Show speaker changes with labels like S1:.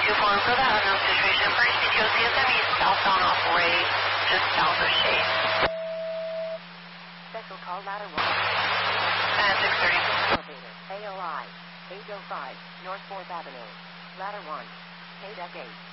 S1: 224 for that unknown situation. First ETO CSME southbound off Ray, just south of Shade.
S2: Special call ladder 1.
S1: At 630.
S2: Elevator, AOI, 805, North 4th Avenue. Ladder 1. Paid at gate.